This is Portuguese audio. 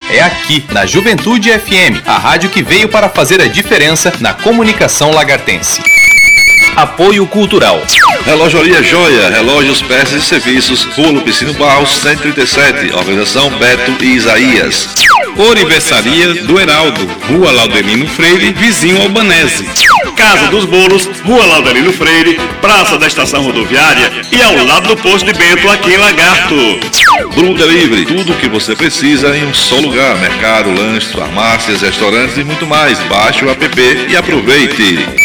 é aqui, na Juventude FM, a rádio que veio para fazer a diferença na comunicação lagartense. Apoio Cultural. Relojoaria Joia, relógios, peças e serviços, Rua Lupicino Barros, 137, Organização Beto e Isaías. Oriversaria do Heraldo, Rua Laudelino Freire, vizinho Albanese. Casa dos Bolos, Rua Laudelino Freire, Praça da Estação Rodoviária e ao lado do Posto de Bento, aqui em Lagarto. Blue Delivery, tudo o que você precisa em um só lugar. Mercado, lanches, farmácias, restaurantes e muito mais. Baixe o app e aproveite.